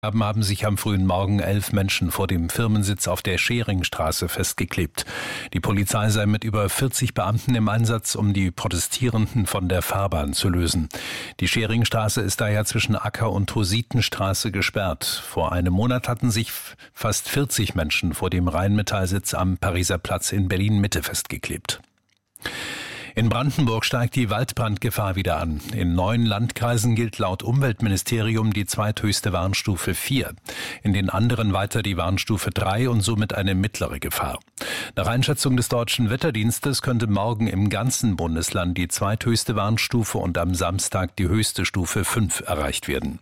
Haben sich am frühen Morgen 11 Menschen vor dem Firmensitz auf der Scheringstraße festgeklebt. Die Polizei sei mit über 40 Beamten im Einsatz, um die Protestierenden von der Fahrbahn zu lösen. Die Scheringstraße ist daher zwischen Acker- und Hussitenstraße gesperrt. Vor einem Monat hatten sich fast 40 Menschen vor dem Rheinmetallsitz am Pariser Platz in Berlin-Mitte festgeklebt. In Brandenburg steigt die Waldbrandgefahr wieder an. In 9 Landkreisen gilt laut Umweltministerium die zweithöchste Warnstufe 4. In den anderen weiter die Warnstufe 3 und somit eine mittlere Gefahr. Nach Einschätzung des Deutschen Wetterdienstes könnte morgen im ganzen Bundesland die zweithöchste Warnstufe und am Samstag die höchste Stufe 5 erreicht werden.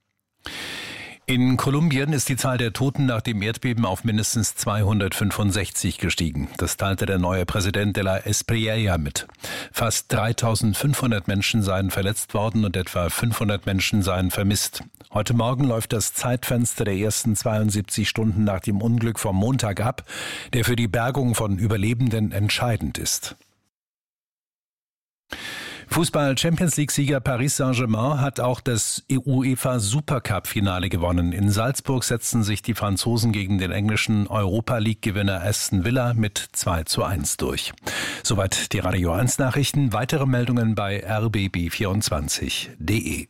In Kolumbien ist die Zahl der Toten nach dem Erdbeben auf mindestens 265 gestiegen. Das teilte der neue Präsident de la Espriella mit. Fast 3.500 Menschen seien verletzt worden und etwa 500 Menschen seien vermisst. Heute Morgen läuft das Zeitfenster der ersten 72 Stunden nach dem Unglück vom Montag ab, der für die Bergung von Überlebenden entscheidend ist. Fußball-Champions-League-Sieger Paris Saint-Germain hat auch das UEFA-Supercup-Finale gewonnen. In Salzburg setzten sich die Franzosen gegen den englischen Europa-League-Gewinner Aston Villa mit 2:1 durch. Soweit die Radio 1 Nachrichten. Weitere Meldungen bei rbb24.de.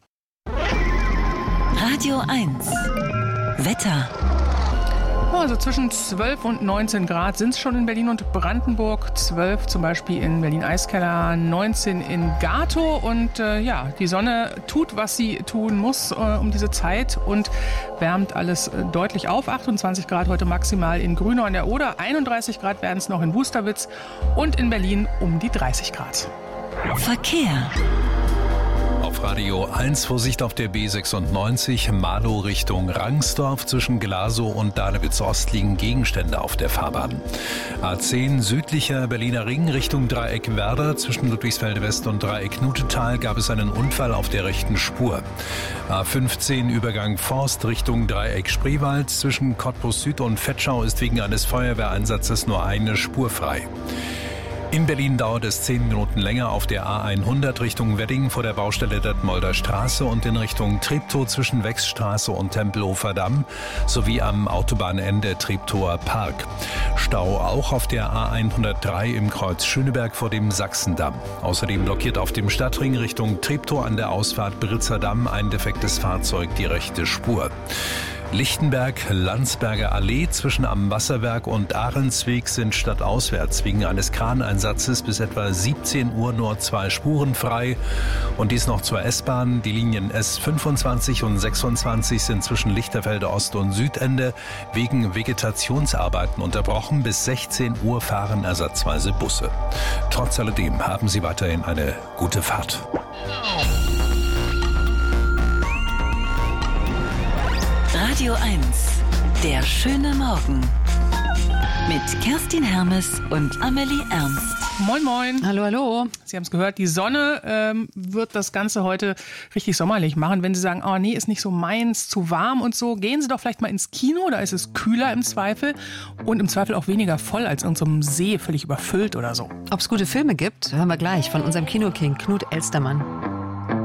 Radio 1 Wetter. Also zwischen 12 und 19 Grad sind es schon in Berlin und Brandenburg. 12 zum Beispiel in Berlin-Eiskeller, 19 in Gatow. Und die Sonne tut, was sie tun muss um diese Zeit und wärmt alles deutlich auf. 28 Grad heute maximal in Grünau an der Oder. 31 Grad werden es noch in Wusterwitz und in Berlin um die 30 Grad. Verkehr. Auf Radio 1 Vorsicht auf der B96 Marlow Richtung Rangsdorf. Zwischen Glasow und Dahlewitz-Ost liegen Gegenstände auf der Fahrbahn. A10 südlicher Berliner Ring Richtung Dreieck Werder. Zwischen Ludwigsfelde West und Dreieck Nutetal gab es einen Unfall auf der rechten Spur. A15 Übergang Forst Richtung Dreieck Spreewald. Zwischen Cottbus Süd und Vetschau ist wegen eines Feuerwehreinsatzes nur eine Spur frei. In Berlin dauert es 10 Minuten länger auf der A100 Richtung Wedding vor der Baustelle Detmolder Straße und in Richtung Treptow zwischen Wechsstraße und Tempelhofer Damm sowie am Autobahnende Treptower Park. Stau auch auf der A103 im Kreuz Schöneberg vor dem Sachsendamm. Außerdem blockiert auf dem Stadtring Richtung Treptow an der Ausfahrt Britzer Damm ein defektes Fahrzeug die rechte Spur. Lichtenberg, Landsberger Allee zwischen am Wasserwerk und Ahrensweg sind stadtauswärts wegen eines Kraneinsatzes bis etwa 17 Uhr nur 2 Spuren frei. Und dies noch zur S-Bahn. Die Linien S25 und 26 sind zwischen Lichterfelde Ost- und Südende wegen Vegetationsarbeiten unterbrochen. Bis 16 Uhr fahren ersatzweise Busse. Trotz alledem haben Sie weiterhin eine gute Fahrt. Radio 1, der schöne Morgen. Mit Kerstin Hermes und Amelie Ernst. Moin, moin. Hallo, hallo. Sie haben es gehört, die Sonne wird das Ganze heute richtig sommerlich machen. Wenn Sie sagen, oh nee, ist nicht so meins, zu warm und so, gehen Sie doch vielleicht mal ins Kino, da ist es kühler im Zweifel und im Zweifel auch weniger voll als in so einem See, völlig überfüllt oder so. Ob es gute Filme gibt, hören wir gleich von unserem Kinoking Knut Elstermann.